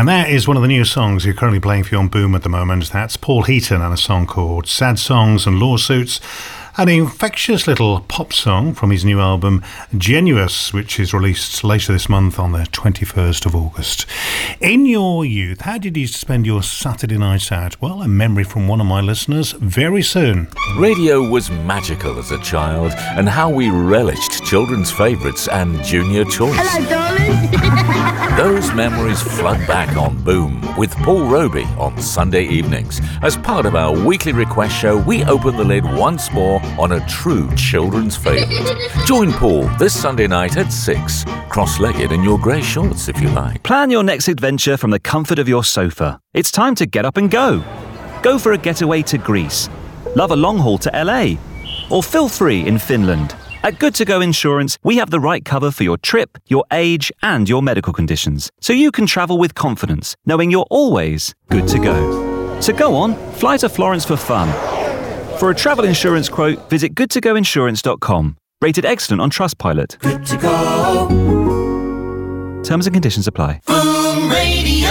And that is one of the new songs you're currently playing for you on Boom at the moment. That's Paul Heaton and a song called Sad Songs and Lawsuits. An infectious little pop song from his new album Genuous, which is released later this month on the 21st of August. In your youth, how did you spend your Saturday nights out? Well, a memory from one of my listeners very soon. Radio was magical as a child, and how we relished children's favourites and Junior Choice. Hello, darling. Those memories flood back on Boom with Paul Roby on Sunday evenings. As part of our weekly request show, we open the lid once more on a true children's favourite. Join Paul this Sunday night at 6, cross-legged in your grey shorts if you like. Plan your next adventure from the comfort of your sofa. It's time to get up and go. Go for a getaway to Greece. Love a long haul to LA. Or feel free in Finland. At Good To Go Insurance, we have the right cover for your trip, your age, and your medical conditions, so you can travel with confidence, knowing you're always good to go. So go on, fly to Florence for fun. For a travel insurance quote, visit goodtogoinsurance.com. Rated excellent on Trustpilot. Good to go. Terms and conditions apply. Boom Radio.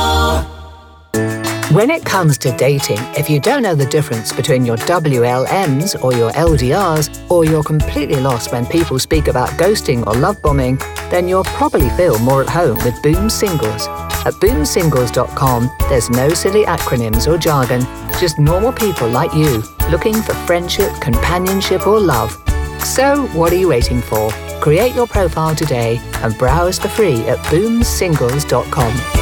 When it comes to dating, if you don't know the difference between your WLMs or your LDRs, or you're completely lost when people speak about ghosting or love bombing, then you'll probably feel more at home with Boom Singles. At boomsingles.com, there's no silly acronyms or jargon, just normal people like you, looking for friendship, companionship or love. So what are you waiting for? Create your profile today and browse for free at boomsingles.com.